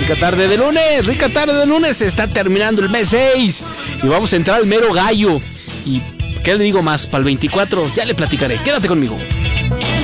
Rica tarde de lunes, se está terminando el mes 6 y vamos a entrar al mero gallo. Y ¿qué le digo más? Para el 24 ya le platicaré, quédate conmigo.